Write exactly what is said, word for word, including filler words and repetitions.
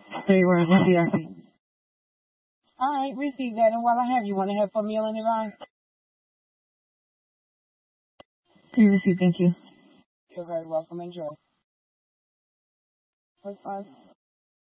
Three words, what's the R C? All right, receive that. And while I have you, want to have for meal and advice? Three received, thank you. You're very welcome. Enjoy. What's fine?